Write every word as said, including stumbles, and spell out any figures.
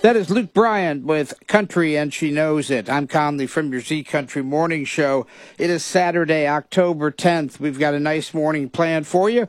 That is Luke Bryan with Country and She Knows It. I'm Conley from your Z Country Morning Show. It is Saturday, October tenth. We've got a nice morning planned for you.